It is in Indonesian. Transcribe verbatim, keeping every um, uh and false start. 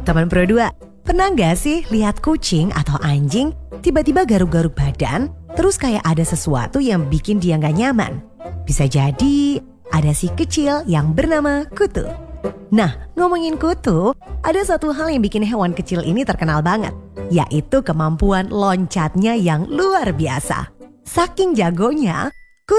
Teman Pro dua, pernah gak sih lihat kucing atau anjing tiba-tiba garuk-garuk badan, terus kayak ada sesuatu yang bikin dia gak nyaman? Bisa jadi ada si kecil yang bernama kutu. Nah, ngomongin kutu, ada satu hal yang bikin hewan kecil ini terkenal banget, yaitu kemampuan loncatnya yang luar biasa. Saking jagonya,